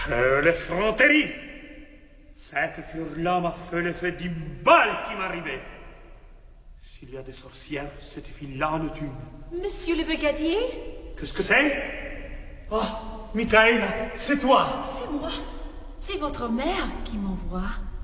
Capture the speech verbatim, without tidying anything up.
Euh, l'effronterie! Cette fureur m'a fait l'effet d'une balle qui m'arrivait. S'il y a des sorcières, cette fille-là le tue. Monsieur le brigadier? Qu'est-ce que c'est? Oh, Michaela, c'est toi! C'est moi. C'est votre mère qui m'envoie.